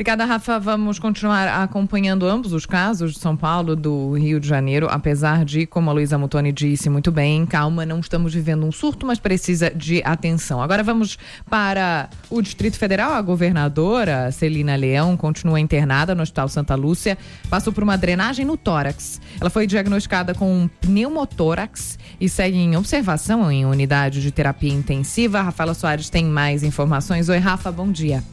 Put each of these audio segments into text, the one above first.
Obrigada, Rafa. Vamos continuar acompanhando ambos os casos de São Paulo, do Rio de Janeiro, apesar de, como a Luísa Muttoni disse muito bem, calma, não estamos vivendo um surto, mas precisa de atenção. Agora vamos para o Distrito Federal. A governadora Celina Leão continua internada no Hospital Santa Lúcia, passou por uma drenagem no tórax. Ela foi diagnosticada com um pneumotórax e segue em observação em unidade de terapia intensiva. A Rafaela Soares tem mais informações. Oi, Rafa, bom dia.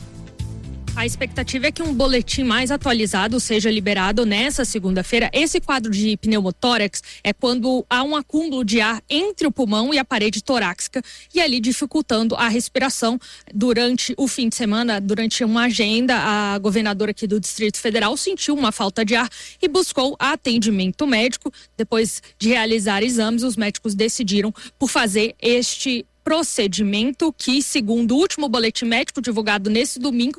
A expectativa é que um boletim mais atualizado seja liberado nessa segunda-feira. Esse quadro de pneumotórax é quando há um acúmulo de ar entre o pulmão e a parede torácica e ali dificultando a respiração. Durante o fim de semana, durante uma agenda, a governadora aqui do Distrito Federal sentiu uma falta de ar e buscou atendimento médico. Depois de realizar exames, os médicos decidiram por fazer este procedimento que, segundo o último boletim médico divulgado nesse domingo,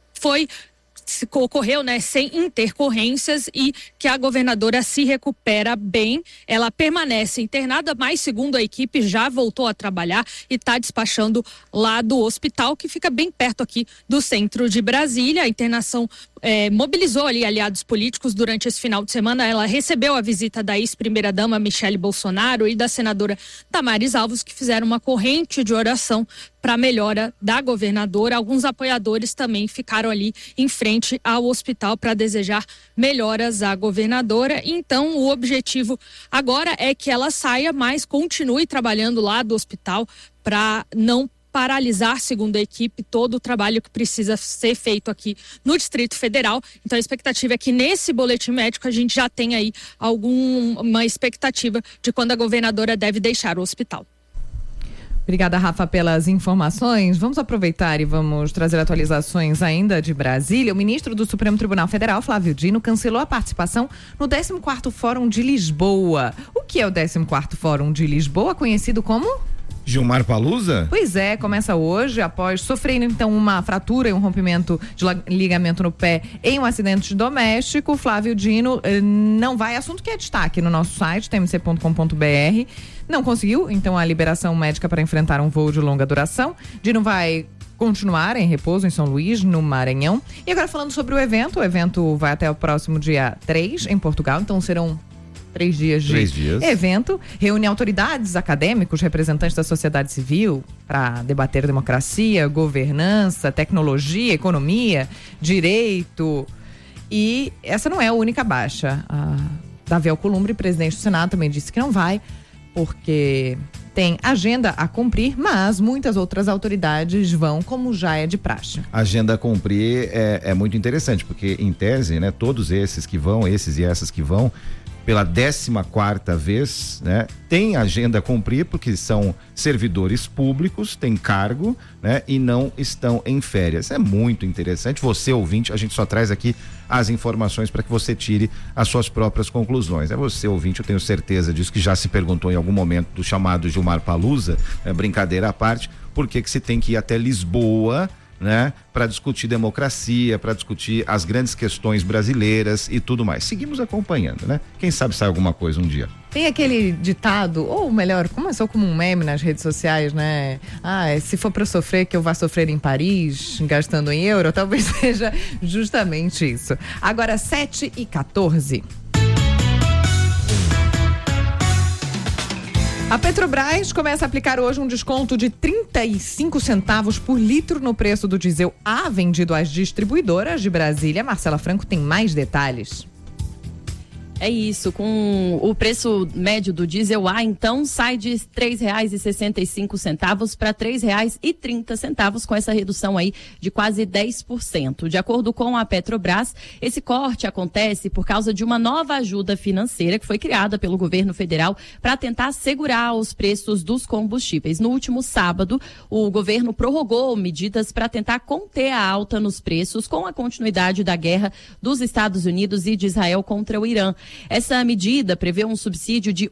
ocorreu, sem intercorrências e que a governadora se recupera bem. Ela permanece internada, mas segundo a equipe já voltou a trabalhar e está despachando lá do hospital, que fica bem perto aqui do centro de Brasília. A internação mobilizou ali aliados políticos durante esse final de semana. Ela recebeu a visita da ex-primeira-dama Michele Bolsonaro e da senadora Damares Alves, que fizeram uma corrente de oração para a melhora da governadora. Alguns apoiadores também ficaram ali em frente ao hospital para desejar melhoras à governadora. Então, o objetivo agora é que ela saia, mas continue trabalhando lá do hospital para não paralisar, segundo a equipe, todo o trabalho que precisa ser feito aqui no Distrito Federal. Então a expectativa é que nesse boletim médico a gente já tenha aí alguma expectativa de quando a governadora deve deixar o hospital. Obrigada, Rafa, pelas informações. Vamos aproveitar e vamos trazer atualizações ainda de Brasília. O ministro do Supremo Tribunal Federal, Flávio Dino, cancelou a participação no 14º Fórum de Lisboa. O que é o 14º Fórum de Lisboa, conhecido como? Gilmar Palusa? Pois é, começa hoje, após sofrer então uma fratura e um rompimento de ligamento no pé em um acidente doméstico. Flávio Dino não vai, assunto que é destaque no nosso site, tmc.com.br. Não conseguiu, então, a liberação médica para enfrentar um voo de longa duração. Dino vai continuar em repouso em São Luís, no Maranhão. E agora falando sobre o evento vai até o próximo dia 3 em Portugal, então serão 3 dias de evento. Reúne autoridades, acadêmicos, representantes da sociedade civil para debater democracia, governança, tecnologia, economia, direito. E essa não é a única baixa. A Davi Alcolumbre, presidente do Senado, também disse que não vai, porque tem agenda a cumprir, mas muitas outras autoridades vão, como já é de praxe. A agenda a cumprir é muito interessante, porque em tese, todos esses que vão, esses e essas que vão, pela 14ª vez, tem agenda a cumprir, porque são servidores públicos, têm cargo, e não estão em férias. É muito interessante. Você, ouvinte, a gente só traz aqui as informações para que você tire as suas próprias conclusões. É você, ouvinte, eu tenho certeza disso, que já se perguntou em algum momento do chamado Gilmar Palusa, brincadeira à parte, por que se tem que ir até Lisboa, para discutir democracia, para discutir as grandes questões brasileiras e tudo mais. Seguimos acompanhando, Quem sabe sai alguma coisa um dia. Tem aquele ditado, ou melhor, começou como um meme nas redes sociais, se for para sofrer, que eu vá sofrer em Paris, gastando em euro, talvez seja justamente isso. Agora, 7h14. A Petrobras começa a aplicar hoje um desconto de 35 centavos por litro no preço do diesel A vendido às distribuidoras de Brasília. Marcela Franco tem mais detalhes. É isso, com o preço médio do diesel A, então, sai de R$ 3,65 para R$ 3,30, com essa redução aí de quase 10%. De acordo com a Petrobras, esse corte acontece por causa de uma nova ajuda financeira que foi criada pelo governo federal para tentar segurar os preços dos combustíveis. No último sábado, o governo prorrogou medidas para tentar conter a alta nos preços com a continuidade da guerra dos Estados Unidos e de Israel contra o Irã. Essa medida prevê um subsídio de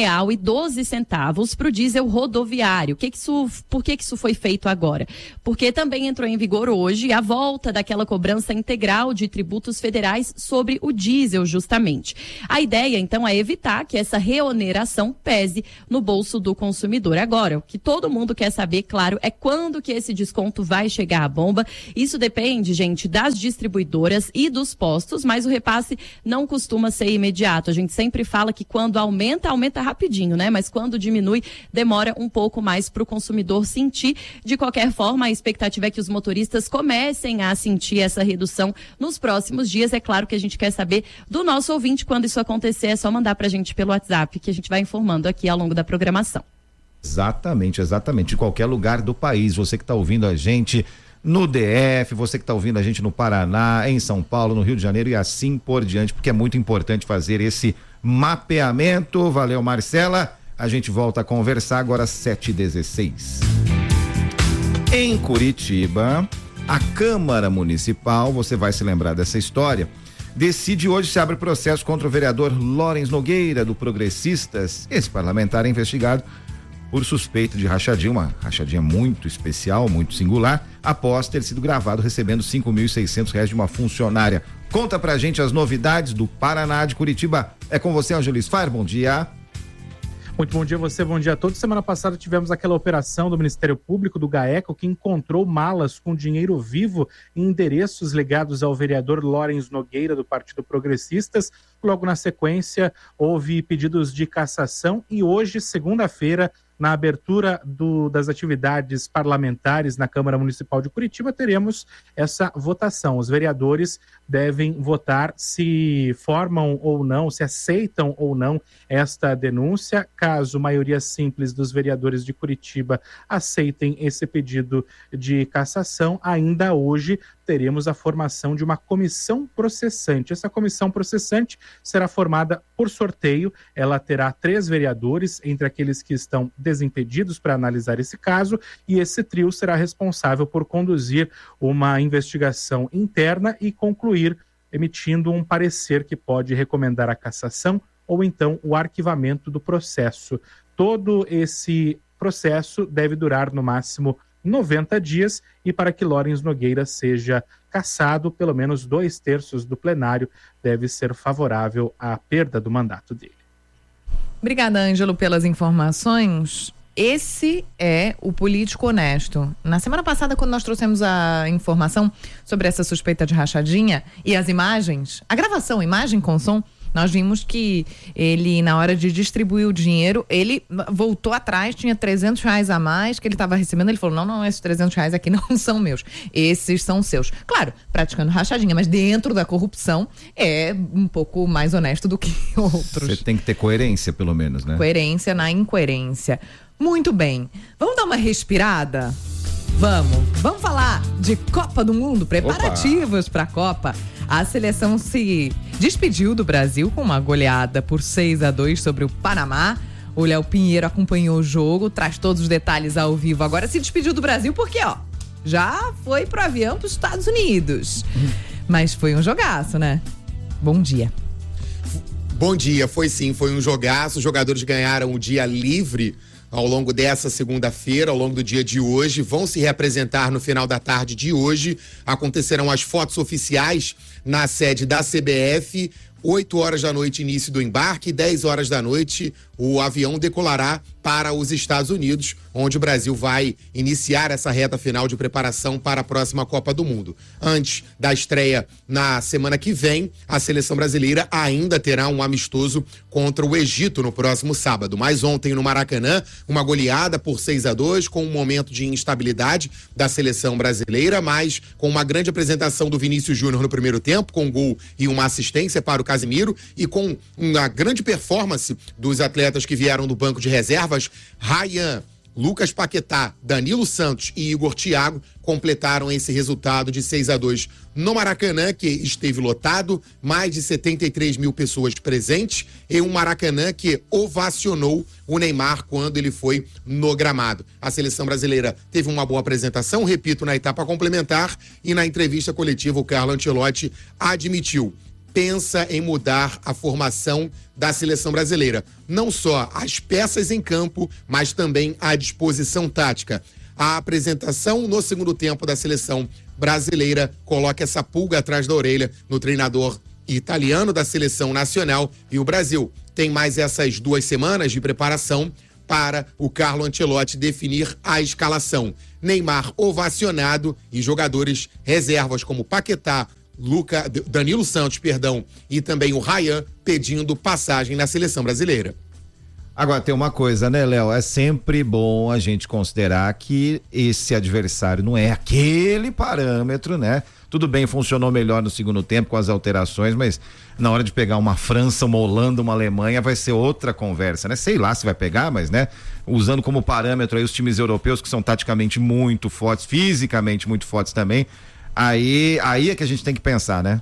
R$1,12 para o diesel rodoviário. Por que isso foi feito agora? Porque também entrou em vigor hoje a volta daquela cobrança integral de tributos federais sobre o diesel, justamente. A ideia, então, é evitar que essa reoneração pese no bolso do consumidor. Agora, o que todo mundo quer saber, claro, é quando que esse desconto vai chegar à bomba. Isso depende, gente, das distribuidoras e dos postos, mas o repasse não costuma ser imediato. A gente sempre fala que quando aumenta rapidinho, né? Mas quando diminui, demora um pouco mais para o consumidor sentir. De qualquer forma, a expectativa é que os motoristas comecem a sentir essa redução nos próximos dias. É claro que a gente quer saber do nosso ouvinte quando isso acontecer. É só mandar pra gente pelo WhatsApp, que a gente vai informando aqui ao longo da programação. Exatamente. De qualquer lugar do país. Você que está ouvindo a gente no DF, você que está ouvindo a gente no Paraná, em São Paulo, no Rio de Janeiro e assim por diante, porque é muito importante fazer esse mapeamento. Valeu, Marcela. A gente volta a conversar agora às 7h16. Em Curitiba, a Câmara Municipal, você vai se lembrar dessa história, decide hoje se abre processo contra o vereador Lawrence Nogueira, do Progressistas. Esse parlamentar é investigado por suspeita de rachadinha, uma rachadinha muito especial, muito singular, após ter sido gravado recebendo R$5.600 de uma funcionária. Conta pra gente as novidades do Paraná, de Curitiba. É com você, Angelis Fair, bom dia. Muito bom dia a você, bom dia a todos. Semana passada tivemos aquela operação do Ministério Público, do GAECO, que encontrou malas com dinheiro vivo em endereços ligados ao vereador Lawrence Nogueira, do Partido Progressistas. Logo na sequência, houve pedidos de cassação e hoje, segunda-feira, na abertura das atividades parlamentares na Câmara Municipal de Curitiba, teremos essa votação. Os vereadores devem votar se formam ou não, se aceitam ou não esta denúncia. Caso maioria simples dos vereadores de Curitiba aceitem esse pedido de cassação, ainda hoje teremos a formação de uma comissão processante. Essa comissão processante será formada por sorteio. Ela terá 3 vereadores, entre aqueles que estão desimpedidos para analisar esse caso, e esse trio será responsável por conduzir uma investigação interna e concluir emitindo um parecer que pode recomendar a cassação ou então o arquivamento do processo. Todo esse processo deve durar no máximo 90 dias e para que Lawrence Nogueira seja cassado, pelo menos 2/3 do plenário deve ser favorável à perda do mandato dele. Obrigada, Ângelo, pelas informações. Esse é o político honesto. Na semana passada, quando nós trouxemos a informação sobre essa suspeita de rachadinha e as imagens, a gravação, imagem com som, nós vimos que ele, na hora de distribuir o dinheiro, ele voltou atrás, tinha R$300 a mais que ele estava recebendo. Ele falou, não, esses R$300 aqui não são meus, esses são seus. Claro, praticando rachadinha, mas dentro da corrupção é um pouco mais honesto do que outros. Você tem que ter coerência, pelo menos, né? Coerência na incoerência. Muito bem, vamos dar uma respirada? Vamos falar de Copa do Mundo, preparativos para a Copa. A seleção se despediu do Brasil com uma goleada por 6-2 sobre o Panamá. O Léo Pinheiro acompanhou o jogo, traz todos os detalhes ao vivo. Agora se despediu do Brasil porque, já foi pro avião pros Estados Unidos. Mas foi um jogaço, né? Bom dia. Bom dia, foi um jogaço. Os jogadores ganharam o dia livre ao longo dessa segunda-feira, ao longo do dia de hoje, vão se reapresentar no final da tarde de hoje. Acontecerão as fotos oficiais na sede da CBF. 8 horas da noite, início do embarque, 10 horas da noite, o avião decolará para os Estados Unidos, onde o Brasil vai iniciar essa reta final de preparação para a próxima Copa do Mundo. Antes da estreia na semana que vem, a seleção brasileira ainda terá um amistoso contra o Egito no próximo sábado. Mas ontem no Maracanã, uma goleada por 6-2, com um momento de instabilidade da seleção brasileira, mas com uma grande apresentação do Vinícius Júnior no primeiro tempo, com um gol e uma assistência para o Casimiro, e com uma grande performance dos atletas que vieram do banco de reservas. Ryan, Lucas Paquetá, Danilo Santos e Igor Thiago completaram esse resultado de 6-2 no Maracanã, que esteve lotado, mais de 73 mil pessoas presentes, e um Maracanã que ovacionou o Neymar quando ele foi no gramado. A seleção brasileira teve uma boa apresentação, repito, na etapa complementar, e na entrevista coletiva o Carlo Ancelotti admitiu: pensa em mudar a formação da seleção brasileira. Não só as peças em campo, mas também a disposição tática. A apresentação no segundo tempo da seleção brasileira coloca essa pulga atrás da orelha no treinador italiano da seleção nacional, e o Brasil tem mais essas 2 semanas de preparação para o Carlo Ancelotti definir a escalação. Neymar ovacionado e jogadores reservas como Paquetá, Danilo Santos, e também o Ryan pedindo passagem na seleção brasileira. Agora tem uma coisa, né, Léo? É sempre bom a gente considerar que esse adversário não é aquele parâmetro, né? Tudo bem, funcionou melhor no segundo tempo com as alterações, mas na hora de pegar uma França, uma Holanda, uma Alemanha, vai ser outra conversa, né? Sei lá se vai pegar, mas, né? Usando como parâmetro aí os times europeus que são taticamente muito fortes, fisicamente muito fortes também, aí é que a gente tem que pensar, né?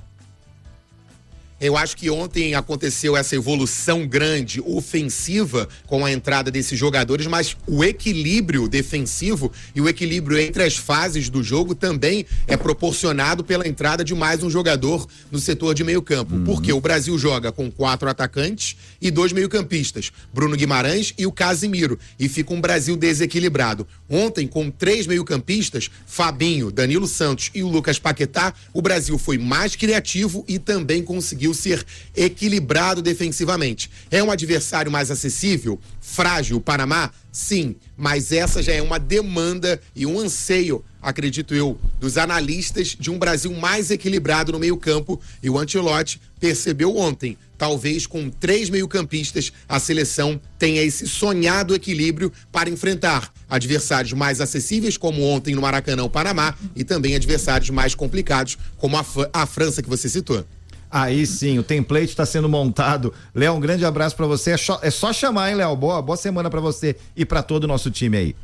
Eu acho que ontem aconteceu essa evolução grande, ofensiva, com a entrada desses jogadores, mas o equilíbrio defensivo e o equilíbrio entre as fases do jogo também é proporcionado pela entrada de mais um jogador no setor de meio campo. Porque o Brasil joga com 4 atacantes e 2 meio-campistas, Bruno Guimarães e o Casimiro, e fica um Brasil desequilibrado. Ontem, com 3 meio-campistas, Fabinho, Danilo Santos e o Lucas Paquetá, o Brasil foi mais criativo e também conseguiu ser equilibrado defensivamente. É um adversário mais acessível? Frágil o Panamá? Sim, mas essa já é uma demanda e um anseio, acredito eu, dos analistas de um Brasil mais equilibrado no meio-campo, e o Ancelotti percebeu ontem, talvez com 3 meio-campistas, a seleção tenha esse sonhado equilíbrio para enfrentar adversários mais acessíveis, como ontem no Maracanã, o Panamá, e também adversários mais complicados, como a França que você citou. Aí sim, o template está sendo montado. Léo, um grande abraço para você. É só chamar, hein, Léo? Boa semana para você e para todo o nosso time aí.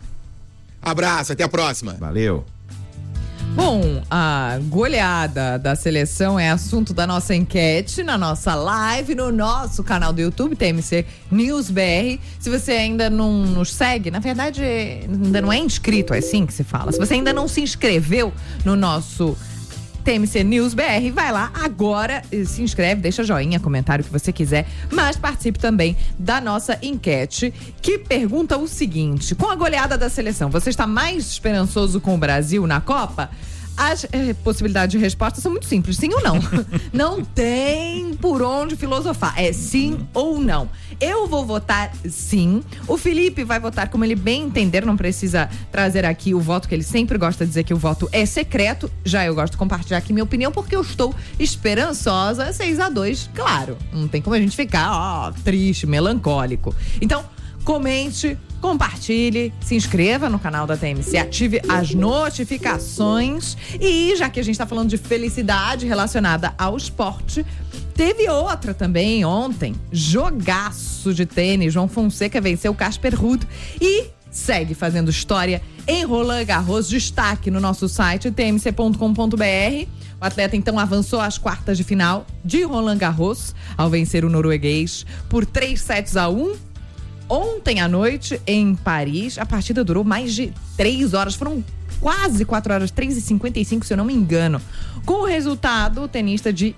Abraço, até a próxima. Valeu. Bom, a goleada da seleção é assunto da nossa enquete, na nossa live, no nosso canal do YouTube, TMC News BR. Se você ainda não nos segue, na verdade, ainda não é inscrito, é assim que se fala. Se você ainda não se inscreveu no nosso TMC News BR, vai lá agora, se inscreve, deixa joinha, comentário que você quiser, mas participe também da nossa enquete, que pergunta o seguinte: com a goleada da seleção, você está mais esperançoso com o Brasil na Copa? As possibilidades de resposta são muito simples, sim ou não. Não tem por onde filosofar, é sim ou não. Eu vou votar sim, o Felipe vai votar como ele bem entender, não precisa trazer aqui o voto, que ele sempre gosta de dizer que o voto é secreto. Já eu gosto de compartilhar aqui minha opinião, porque eu estou esperançosa. 6-2, claro, não tem como a gente ficar triste, melancólico. Então, comente, compartilhe, se inscreva no canal da TMC, ative as notificações. E já que a gente tá falando de felicidade relacionada ao esporte, teve outra também ontem, jogaço de tênis. João Fonseca venceu o Casper Ruud e segue fazendo história em Roland Garros. Destaque no nosso site tmc.com.br. O atleta então avançou às quartas de final de Roland Garros ao vencer o norueguês por 3-1. Ontem à noite, em Paris, a partida durou mais de 3 horas, foram quase 4 horas, 3h55, se eu não me engano. Com o resultado, o tenista de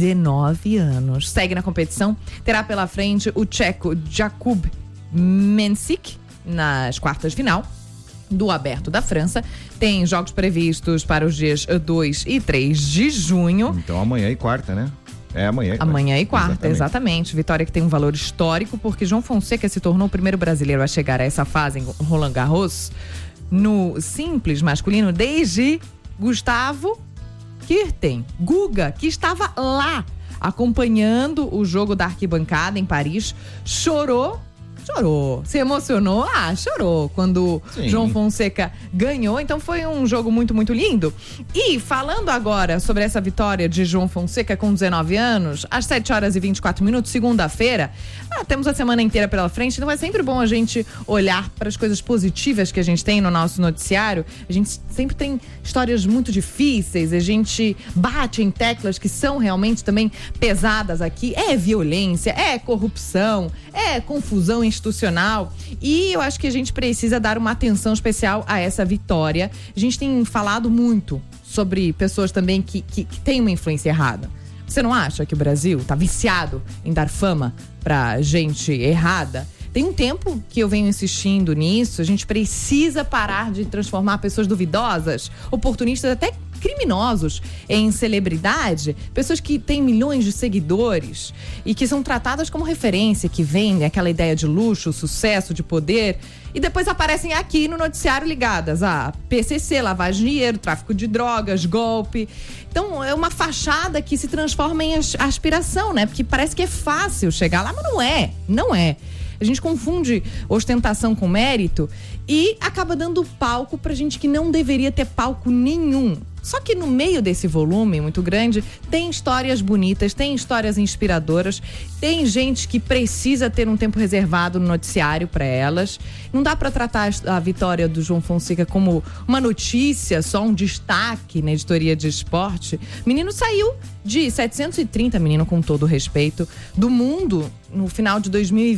19 anos segue na competição, terá pela frente o tcheco Jakub Mensik nas quartas de final do Aberto da França. Tem jogos previstos para os dias 2 e 3 de junho. Então amanhã e quarta, né? Amanhã e quarta, exatamente. Vitória que tem um valor histórico, porque João Fonseca se tornou o primeiro brasileiro a chegar a essa fase em Roland Garros no simples masculino desde Gustavo Kuerten, Guga, que estava lá acompanhando o jogo da arquibancada em Paris, chorou, se emocionou, chorou quando João Fonseca ganhou. Então foi um jogo muito, muito lindo. E falando agora sobre essa vitória de João Fonseca com 19 anos, às 7h24, segunda-feira, temos a semana inteira pela frente, então é sempre bom a gente olhar para as coisas positivas que a gente tem no nosso noticiário. A gente sempre tem histórias muito difíceis, a gente bate em teclas que são realmente também pesadas aqui. É violência, é corrupção, é confusão institucional, e eu acho que a gente precisa dar uma atenção especial a essa vitória. A gente tem falado muito sobre pessoas também que têm uma influência errada. Você não acha que o Brasil tá viciado em dar fama pra gente errada? Tem um tempo que eu venho insistindo nisso. A gente precisa parar de transformar pessoas duvidosas, oportunistas, até criminosos em celebridade, pessoas que têm milhões de seguidores e que são tratadas como referência, que vendem aquela ideia de luxo, sucesso, de poder e depois aparecem aqui no noticiário ligadas a PCC, lavagem de dinheiro, tráfico de drogas, golpe. Então é uma fachada que se transforma em aspiração, né? Porque parece que é fácil chegar lá, mas não é. A gente confunde ostentação com mérito e acaba dando palco pra gente que não deveria ter palco nenhum. Só que no meio desse volume muito grande, tem histórias bonitas, tem histórias inspiradoras, tem gente que precisa ter um tempo reservado no noticiário para elas. Não dá para tratar a vitória do João Fonseca como uma notícia, só um destaque na editoria de esporte. O menino saiu de 730, menino, com todo o respeito, do mundo no final de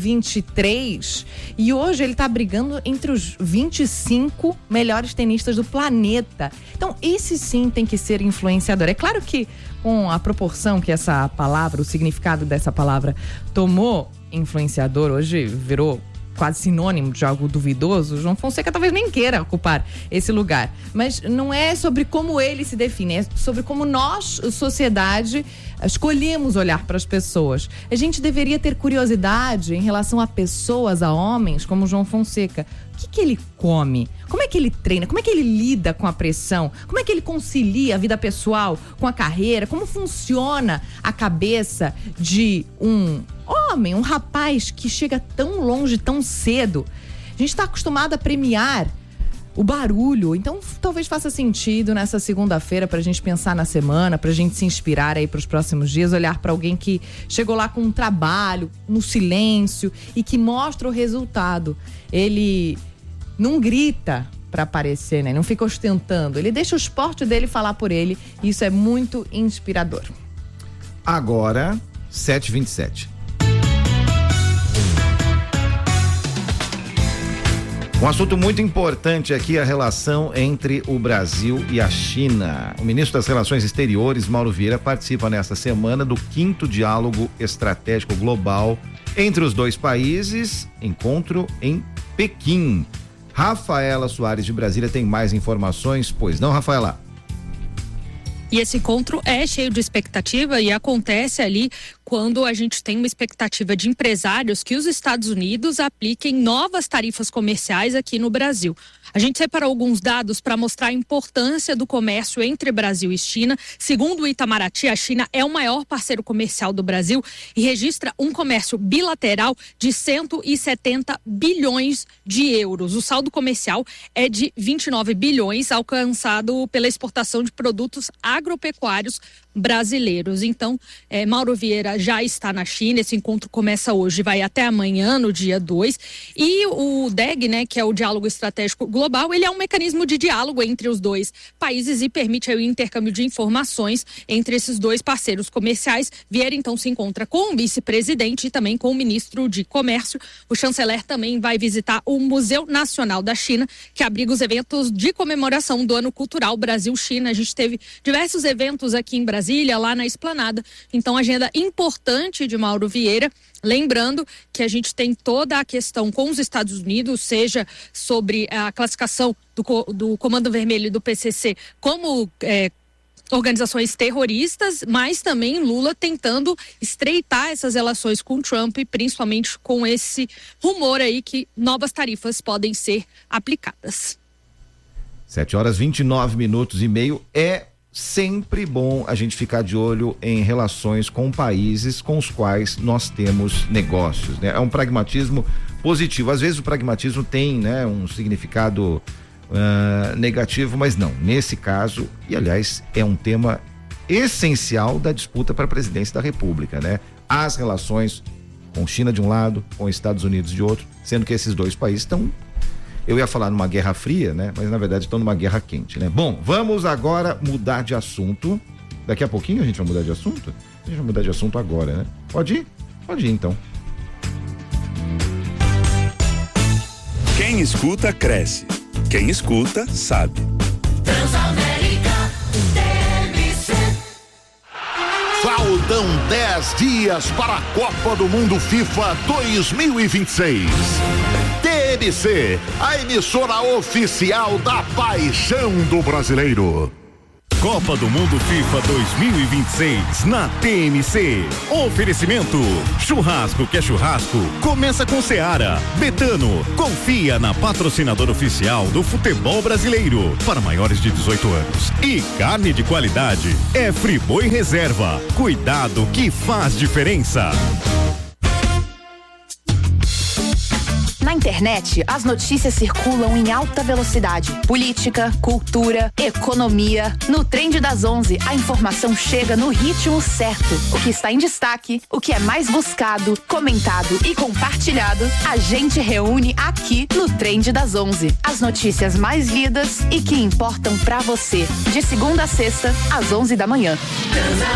2023 e hoje ele tá brigando entre os 25 melhores tenistas do planeta. Então esse sim tem que ser influenciador. É claro que com a proporção que essa palavra, o significado dessa palavra tomou, influenciador hoje virou quase sinônimo de algo duvidoso. João Fonseca talvez nem queira ocupar esse lugar. Mas não é sobre como ele se define, é sobre como nós, sociedade, escolhemos olhar para as pessoas. A gente deveria ter curiosidade em relação a pessoas, a homens como João Fonseca. O que ele come? Como é que ele treina? Como é que ele lida com a pressão? Como é que ele concilia a vida pessoal com a carreira? Como funciona a cabeça de um homem, um rapaz que chega tão longe, tão cedo? A gente está acostumado a premiar o barulho, então talvez faça sentido nessa segunda-feira pra gente pensar na semana, pra gente se inspirar aí pros próximos dias, olhar pra alguém que chegou lá com um trabalho, no silêncio e que mostra o resultado. Ele não grita pra aparecer, né? Não fica ostentando. Ele deixa o esporte dele falar por ele e isso é muito inspirador. Agora, 7h27. Um assunto muito importante aqui, a relação entre o Brasil e a China. O ministro das Relações Exteriores, Mauro Vieira, participa nesta semana do 5º Diálogo Estratégico Global entre os dois países, encontro em Pequim. Rafaela Soares de Brasília tem mais informações, pois não, Rafaela? E esse encontro é cheio de expectativa e acontece ali quando a gente tem uma expectativa de empresários que os Estados Unidos apliquem novas tarifas comerciais aqui no Brasil. A gente separou alguns dados para mostrar a importância do comércio entre Brasil e China. Segundo o Itamaraty, a China é o maior parceiro comercial do Brasil e registra um comércio bilateral de 170 bilhões de euros. O saldo comercial é de 29 bilhões, alcançado pela exportação de produtos agropecuários brasileiros. Então, Mauro Vieira já está na China, esse encontro começa hoje, vai até amanhã, no dia 2, e o DEG, né, que é o Diálogo Estratégico Global, ele é um mecanismo de diálogo entre os dois países e permite aí o intercâmbio de informações entre esses dois parceiros comerciais. Vieira, então, se encontra com o vice-presidente e também com o ministro de Comércio. O chanceler também vai visitar o Museu Nacional da China, que abriga os eventos de comemoração do Ano Cultural Brasil-China. A gente teve diversos eventos aqui em Brasília, lá na Esplanada. Então, agenda importante de Mauro Vieira. Lembrando que a gente tem toda a questão com os Estados Unidos, seja sobre a classificação do Comando Vermelho e do PCC como organizações terroristas, mas também Lula tentando estreitar essas relações com Trump, principalmente com esse rumor aí que novas tarifas podem ser aplicadas. 7h29 é sempre bom a gente ficar de olho em relações com países com os quais nós temos negócios, né? É um pragmatismo positivo. Às vezes o pragmatismo tem, né, um significado negativo, mas não. Nesse caso, e aliás, é um tema essencial da disputa para a presidência da República, né? As relações com China de um lado, com Estados Unidos de outro, sendo que esses dois países estão, eu ia falar numa guerra fria, né? Mas na verdade estão numa guerra quente, né? Bom, vamos agora mudar de assunto. Daqui a pouquinho a gente vai mudar de assunto? A gente vai mudar de assunto agora, né? Pode ir? Pode ir, então. Quem escuta, cresce. Quem escuta, sabe. Transamérica, TMC. Faltam 10 dias para a Copa do Mundo FIFA 2026. TMC, a emissora oficial da paixão do brasileiro. Copa do Mundo FIFA 2026 na TMC. Oferecimento: churrasco que é churrasco, começa com Seara. Betano, confia na patrocinadora oficial do futebol brasileiro para maiores de 18 anos. E carne de qualidade é Friboi Reserva. Cuidado que faz diferença. Na internet, as notícias circulam em alta velocidade. Política, cultura, economia. No Trend das 11, a informação chega no ritmo certo. O que está em destaque, o que é mais buscado, comentado e compartilhado, a gente reúne aqui no Trend das 11. As notícias mais lidas e que importam pra você. De segunda a sexta, às 11 da manhã.